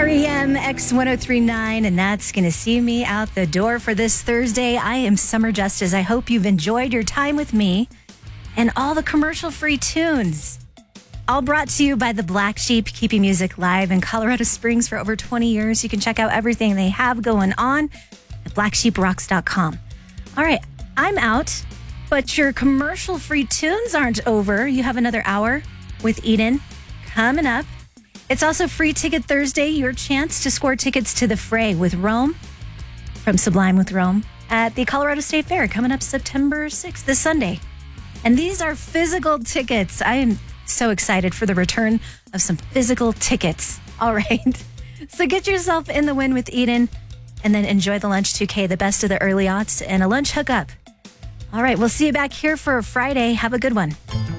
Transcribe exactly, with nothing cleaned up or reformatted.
R E M X ten thirty-nine, and that's going to see me out the door for this Thursday. I am Summer Justice. I hope you've enjoyed your time with me and all the commercial-free tunes. All brought to you by the Black Sheep, keeping music live in Colorado Springs for over twenty years. You can check out everything they have going on at black sheep rocks dot com. All right, I'm out, but your commercial-free tunes aren't over. You have another hour with Eden coming up. It's also Free Ticket Thursday, your chance to score tickets to the fray with Rome from Sublime with Rome at the Colorado State Fair coming up September sixth, this Sunday. And these are physical tickets. I am so excited for the return of some physical tickets. All right. So get yourself in the win with Eden and then enjoy the Lunch two K, the best of the early aughts, and a lunch hookup. All right. We'll see you back here for Friday. Have a good one.